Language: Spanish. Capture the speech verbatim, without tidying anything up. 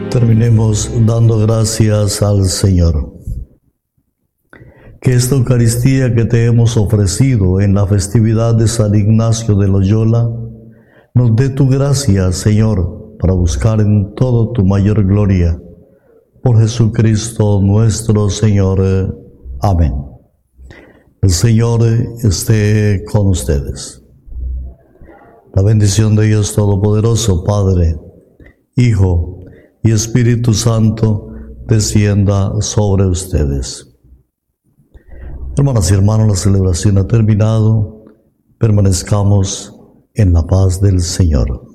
Terminemos dando gracias al Señor. Que esta Eucaristía que te hemos ofrecido en la festividad de San Ignacio de Loyola nos dé tu gracia, Señor, para buscar en todo tu mayor gloria. Por Jesucristo nuestro Señor. Amén. El Señor esté con ustedes. La bendición de Dios Todopoderoso, Padre, Hijo y Espíritu Santo, descienda sobre ustedes. Hermanas y hermanos, la celebración ha terminado. Permanezcamos en la paz del Señor.